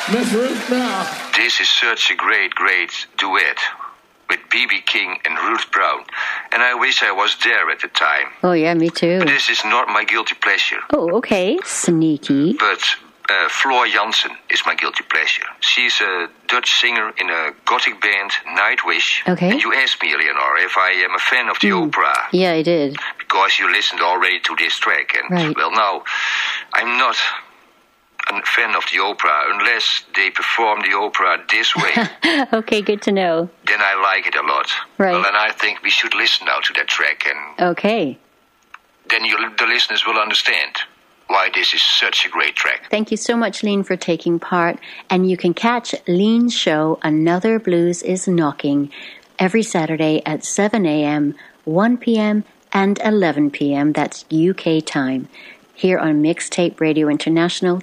Miss Ruth now. This is such a great duet with B.B. King and Ruth Brown. And I wish I was there at the time. Oh, yeah, me too. But this is not my guilty pleasure. Oh, okay. Sneaky. But Floor Jansen is my guilty pleasure. She's a Dutch singer in a gothic band, Nightwish. Okay. And you asked me, Eleanor, if I am a fan of the opera. Yeah, I did. Because you listened already to this track. And, right. well, now, I'm not a fan of the opera unless they perform the opera this way. Okay, good to know. Then I like it a lot. Right. Well, and I think we should listen now to that track, and okay. Then the listeners will understand why this is such a great track. Thank you so much, Lean, for taking part. And you can catch Lean's show, Another Blues is Knocking, every Saturday at 7 a.m., 1 p.m., and 11 p.m. That's UK time. Here on Mixtape Radio International,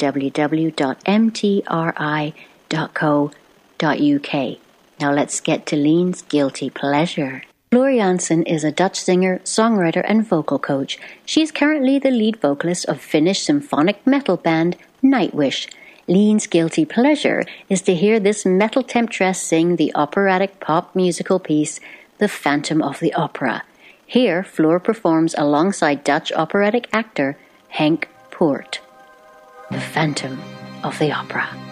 www.mtri.co.uk. Now let's get to Lean's Guilty Pleasure. Floor Jansen is a Dutch singer, songwriter, and vocal coach. She is currently the lead vocalist of Finnish symphonic metal band Nightwish. Lean's Guilty Pleasure is to hear this metal temptress sing the operatic pop musical piece, The Phantom of the Opera. Here, Floor performs alongside Dutch operatic actor Henk Poort. The Phantom of the Opera.